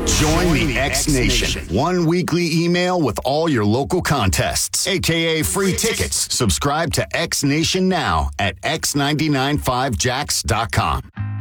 Join the X Nation. One weekly email with all your local contests, aka free tickets. Subscribe to X Nation now at x995jax.com.